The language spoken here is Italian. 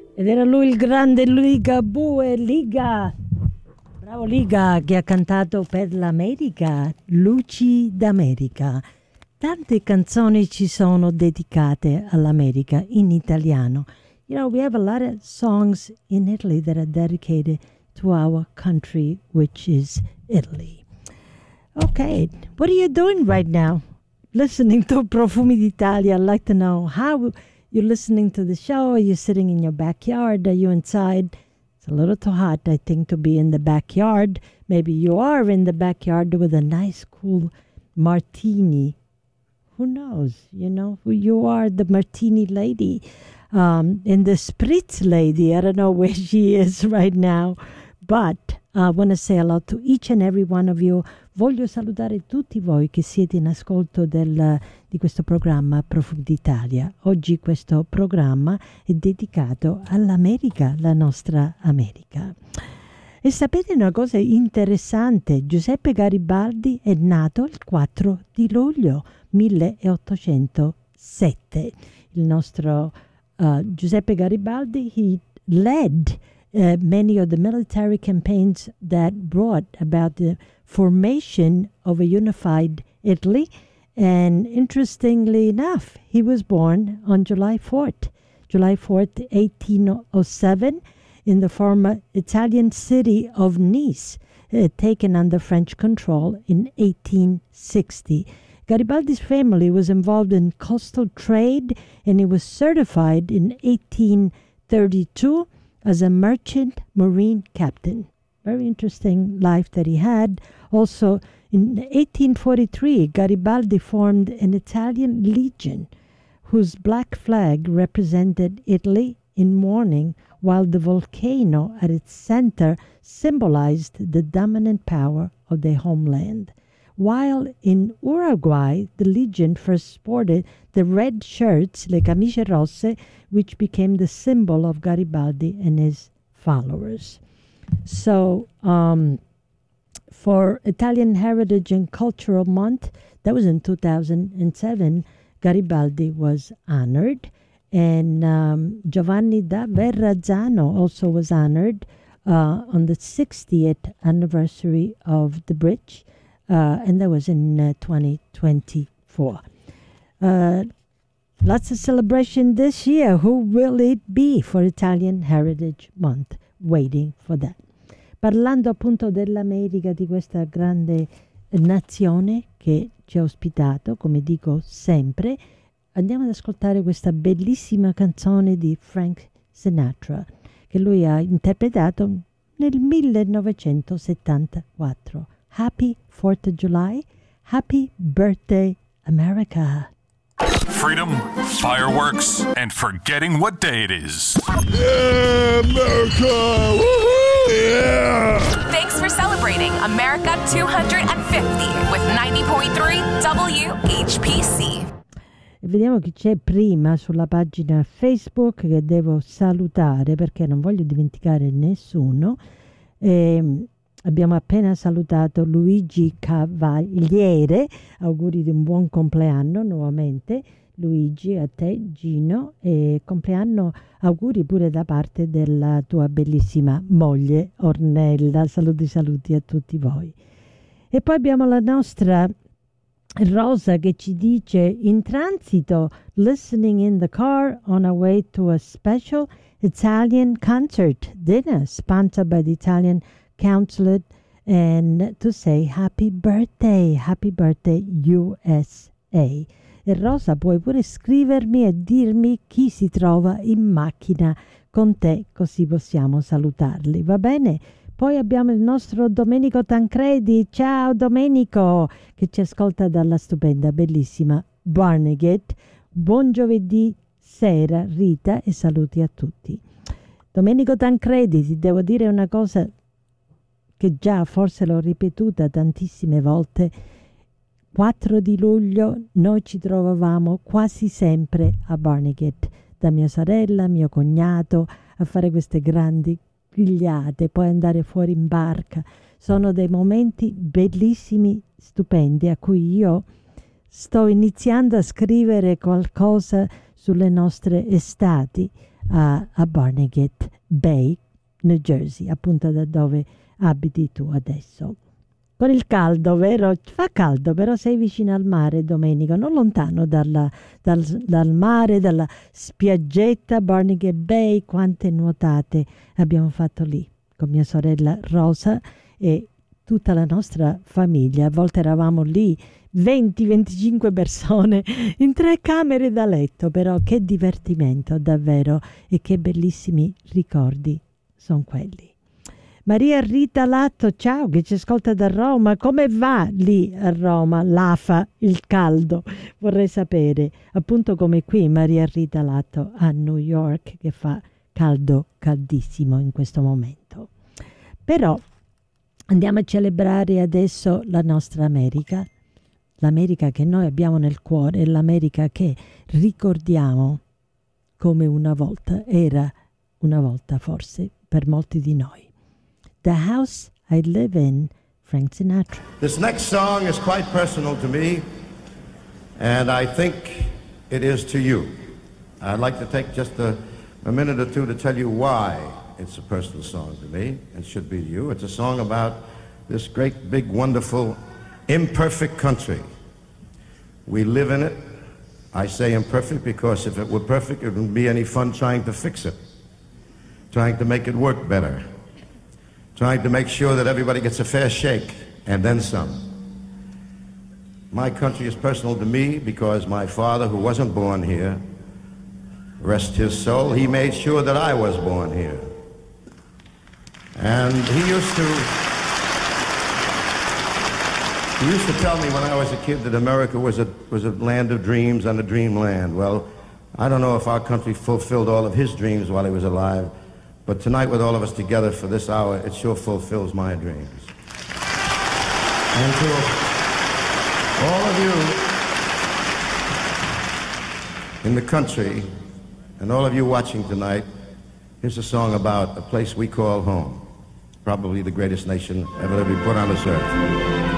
Ed era lui il grande Ligabue, Liga, bravo Liga, che ha cantato per l'America, Luci d'America. Tante canzoni ci sono dedicate all'America in italiano. You know, we have a lot of songs in Italy that are dedicated to our country, which is Italy. Okay, what are you doing right now? Listening to Profumi d'Italia. I'd like to know how you're listening to the show. Are you sitting in your backyard? Are you inside? It's a little too hot, I think, to be in the backyard. Maybe you are in the backyard with a nice, cool martini. Who knows? You know, who you are, the martini lady. And the spritz lady, I don't know where she is right now. But I want to say hello to each and every one of you. Voglio salutare tutti voi che siete in ascolto di questo programma Profumi d'Italia. Oggi questo programma è dedicato all'America, la nostra America. E sapete una cosa interessante? Giuseppe Garibaldi è nato il 4 di luglio 1807. Il nostro Giuseppe Garibaldi, he led many of the military campaigns that brought about the formation of a unified Italy. And interestingly enough, he was born on July 4th, 1807, in the former Italian city of Nice, taken under French control in 1860. Garibaldi's family was involved in coastal trade, and he was certified in 1832 as a merchant marine captain. Very interesting life that he had. Also, in 1843, Garibaldi formed an Italian legion whose black flag represented Italy in mourning, while the volcano at its center symbolized the dominant power of their homeland. While in Uruguay, the Legion first sported the red shirts, le camicie rosse, which became the symbol of Garibaldi and his followers. So, for Italian Heritage and Cultural Month, that was in 2007, Garibaldi was honored. And Giovanni da Verrazzano also was honored on the 60th anniversary of the bridge. And that was in 2024. Lots of celebration this year. Who will it be for Italian Heritage Month? Waiting for that. Parlando appunto dell'America, di questa grande nazione che ci ha ospitato, come dico sempre, andiamo ad ascoltare questa bellissima canzone di Frank Sinatra, che lui ha interpretato nel 1974. Happy 4th of July. Happy birthday, America. Freedom, fireworks, and forgetting what day it is. Yeah, America! Woohoo! Yeah! Thanks for celebrating America 250 with 90.3 WHPC. E vediamo chi c'è prima sulla pagina Facebook, che devo salutare perché non voglio dimenticare nessuno. Abbiamo appena salutato Luigi Cavaliere, auguri di un buon compleanno nuovamente. Luigi, a te Gino, e compleanno auguri pure da parte della tua bellissima moglie Ornella. Saluti a tutti voi. E poi abbiamo la nostra Rosa che ci dice: in transito, listening in the car on our way to a special Italian concert dinner sponsored by the Italian Consulate, and to say happy birthday USA. E Rosa, puoi pure scrivermi e dirmi chi si trova in macchina con te, così possiamo salutarli, va bene? Poi abbiamo il nostro Domenico Tancredi. Ciao Domenico, che ci ascolta dalla stupenda, bellissima Barnegat. Buon giovedì sera Rita, e saluti a tutti. Domenico Tancredi, ti devo dire una cosa che già forse l'ho ripetuta tantissime volte. 4 di luglio noi ci trovavamo quasi sempre a Barnegat, da mia sorella, mio cognato, a fare queste grandi grigliate, poi andare fuori in barca. Sono dei momenti bellissimi, stupendi, a cui io sto iniziando a scrivere qualcosa sulle nostre estati. a Barnegat Bay, New Jersey, appunto da dove abiti tu adesso. Con il caldo, vero? Fa caldo, però sei vicino al mare, Domenico, non lontano dal mare, dalla spiaggetta Barnegat Bay. Quante nuotate abbiamo fatto lì con mia sorella Rosa e tutta la nostra famiglia. A volte eravamo lì 20-25 persone in 3 camere da letto, però che divertimento davvero e che bellissimi ricordi sono quelli. Maria Rita Latto, ciao, che ci ascolta da Roma. Come va lì a Roma? L'AFA, il caldo. Vorrei sapere, appunto come qui Maria Rita Latto a New York, che fa caldo, caldissimo in questo momento. Però andiamo a celebrare adesso la nostra America, l'America che noi abbiamo nel cuore, l'America che ricordiamo come una volta, era una volta forse per molti di noi. The House I Live In, Frank Sinatra. This next song is quite personal to me, and I think it is to you. I'd like to take just a minute or two to tell you why it's a personal song to me, and should be to you. It's a song about this great, big, wonderful, imperfect country. We live in it. I say imperfect because if it were perfect, it wouldn't be any fun trying to fix it, trying to make it work better, trying to make sure that everybody gets a fair shake, and then some. My country is personal to me because my father, who wasn't born here, rest his soul, he made sure that I was born here. And he used to tell me when I was a kid that America was a land of dreams and a dreamland. Well, I don't know if our country fulfilled all of his dreams while he was alive, but tonight with all of us together for this hour, it sure fulfills my dreams. And to all of you in the country and all of you watching tonight, here's a song about a place we call home, probably the greatest nation ever to be put on this earth.